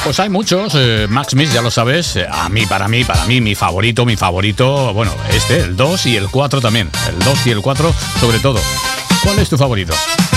Pues hay muchos, Max Smith, ya lo sabes, para mí, mi favorito, bueno, el 2 y el 4 también, el 2 y el 4 sobre todo. ¿Cuál es tu favorito?